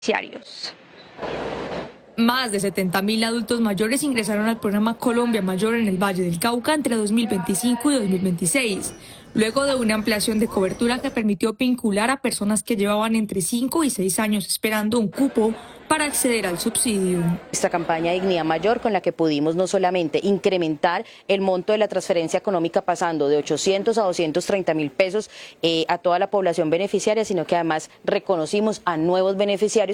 beneficiarios. Más de 70.000 adultos mayores ingresaron al programa Colombia Mayor en el Valle del Cauca entre 2025 y 2026, luego de una ampliación de cobertura que permitió vincular a personas que llevaban entre 5 y 6 años esperando un cupo para acceder al subsidio. Esta campaña Dignidad Mayor, con la que pudimos no solamente incrementar el monto de la transferencia económica pasando de 800 a 230.000 pesos a toda la población beneficiaria, sino que además reconocimos a nuevos beneficiarios